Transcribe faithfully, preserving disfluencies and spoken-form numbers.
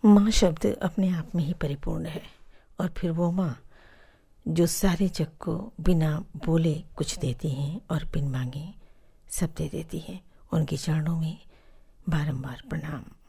माँ शब्द अपने आप में ही परिपूर्ण है, और फिर वो माँ जो सारे जग को बिना बोले कुछ देती हैं और बिन मांगे सब दे देती हैं। उनके चरणों में बारंबार प्रणाम।